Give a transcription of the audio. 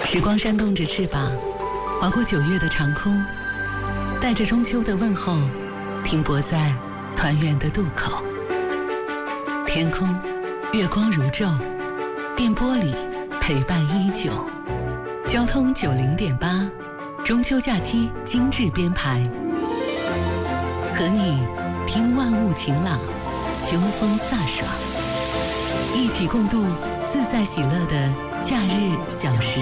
时光扇动着翅膀，划过9月的长空，带着中秋的问候，停泊在团圆的渡口。天空月光如昼，电波里陪伴依旧。交通90.8，中秋假期精致编排，和你听万物晴朗，秋风飒爽，一起共度自在喜乐的假日小时